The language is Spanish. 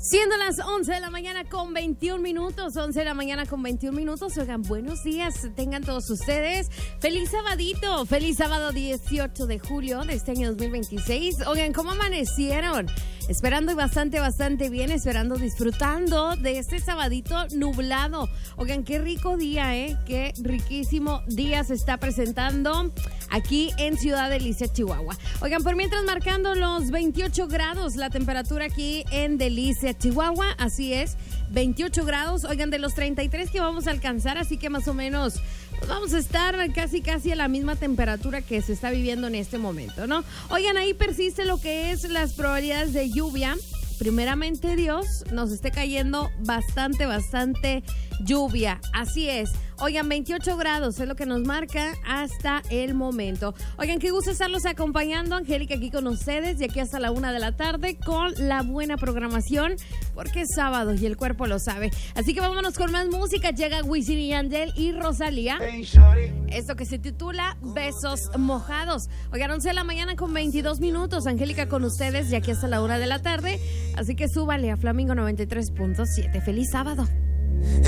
Siendo las 11 de la mañana con 21 minutos, 11 de la mañana con 21 minutos. Oigan, buenos días, tengan todos ustedes. Feliz sabadito, feliz sábado 18 de julio de este año 2026. Oigan, ¿cómo amanecieron? Esperando y bastante bien, esperando, disfrutando de este sabadito nublado. Oigan, qué rico día, qué riquísimo día se está presentando aquí en Ciudad Delicia, Chihuahua. Oigan, por mientras marcando los 28 grados la temperatura aquí en Delicia, Chihuahua, así es, 28 grados, oigan, de los 33 que vamos a alcanzar, así que más o menos pues vamos a estar casi a la misma temperatura que se está viviendo en este momento, ¿no? Oigan, ahí persiste lo que es las probabilidades de lluvia. Primeramente Dios, nos esté cayendo bastante lluvia, así es. Oigan, 28 grados es lo que nos marca hasta el momento. Oigan, qué gusto estarlos acompañando, Angélica aquí con ustedes, de aquí hasta la 1 de la tarde con la buena programación, porque es sábado y el cuerpo lo sabe. Así que vámonos con más música. Llega Wisin y Yandel y Rosalía. Esto que se titula Besos Mojados. Oigan, 11 de la mañana con 22 minutos. Angélica con ustedes, de aquí hasta la 1 de la tarde. Así que súbale a Flamingo 93.7. ¡Feliz sábado!